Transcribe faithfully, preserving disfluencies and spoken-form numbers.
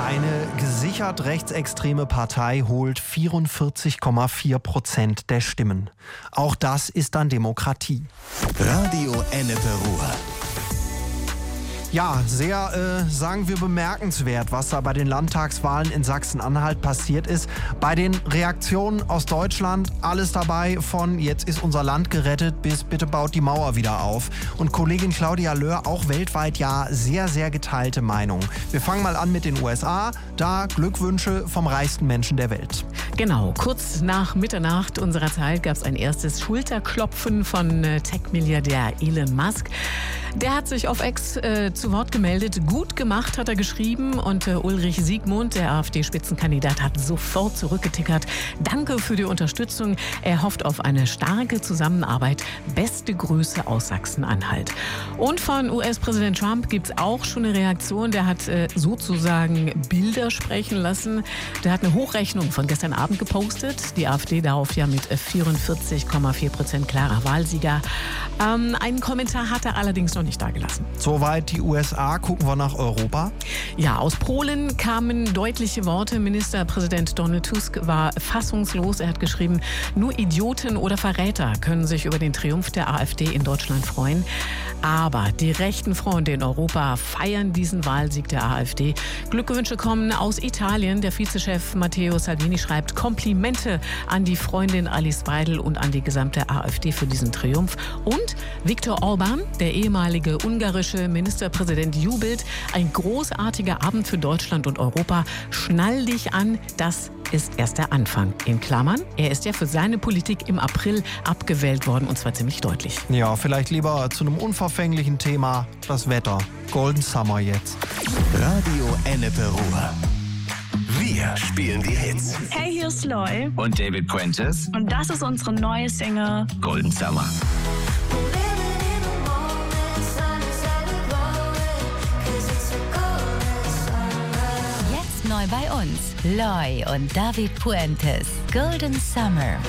Eine gesichert rechtsextreme Partei holt vierundvierzig Komma vier Prozent der Stimmen. Auch das ist dann Demokratie. Radio Ennepe Ruhr. Ja, sehr, äh, sagen wir, bemerkenswert, was da bei den Landtagswahlen in Sachsen-Anhalt passiert ist. Bei den Reaktionen aus Deutschland alles dabei, von jetzt ist unser Land gerettet bis bitte baut die Mauer wieder auf. Und Kollegin Claudia Löhr, auch weltweit ja sehr, sehr geteilte Meinung. Wir fangen mal an mit den U S A. Da Glückwünsche vom reichsten Menschen der Welt. Genau, kurz nach Mitternacht unserer Zeit gab es ein erstes Schulterklopfen von äh, Tech-Milliardär Elon Musk. Der hat sich auf X äh, zu Wort gemeldet. Gut gemacht, hat er geschrieben. Und äh, Ulrich Siegmund, der AfD-Spitzenkandidat, hat sofort zurückgetickert. Danke für die Unterstützung. Er hofft auf eine starke Zusammenarbeit. Beste Grüße aus Sachsen-Anhalt. Und von U S-Präsident Trump gibt es auch schon eine Reaktion. Der hat äh, sozusagen Bilder sprechen lassen. Der hat eine Hochrechnung von gestern Abend gepostet. Die AfD darauf ja mit vierundvierzig Komma vier Prozent klarer Wahlsieger. Ähm, einen Kommentar hat er allerdings noch nicht dagelassen. Soweit die U S A, gucken wir nach Europa. Ja, aus Polen kamen deutliche Worte. Ministerpräsident Donald Tusk war fassungslos. Er hat geschrieben, nur Idioten oder Verräter können sich über den Triumph der AfD in Deutschland freuen. Aber die rechten Freunde in Europa feiern diesen Wahlsieg der AfD. Glückwünsche kommen aus Italien. Der Vizechef Matteo Salvini schreibt Komplimente an die Freundin Alice Weidel und an die gesamte AfD für diesen Triumph. Und Viktor Orbán, der ehemalige ungarische Ministerpräsident, jubelt. Ein großartiger Abend für Deutschland und Europa. Schnall dich an, das ist erst der Anfang. In Klammern, er ist ja für seine Politik im April abgewählt worden, und zwar ziemlich deutlich. Ja, vielleicht lieber zu einem unverfänglichen Thema, das Wetter. Golden Summer jetzt. Radio Ennepe Ruhr. Wir spielen die Hits. Hey, hier ist Loy. Und David Puentes. Und das ist unsere neue Single Golden Summer. Jetzt neu bei uns. Loy und David Puentes. Golden Summer.